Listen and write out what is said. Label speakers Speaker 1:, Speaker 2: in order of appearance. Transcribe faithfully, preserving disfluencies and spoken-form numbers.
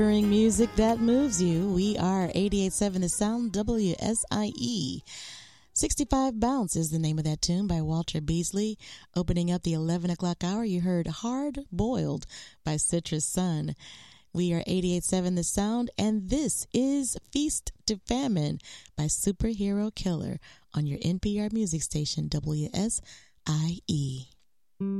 Speaker 1: Music that moves you. We are eighty-eight point seven The Sound, W S I E. sixty-five Bounce is the name of that tune by Walter Beasley. Opening up the eleven o'clock hour, you heard Hard Boiled by Citrus Sun. We are eighty-eight point seven The Sound, and this is Feast to Famine by Superhero Killer on your N P R music station, W S I E.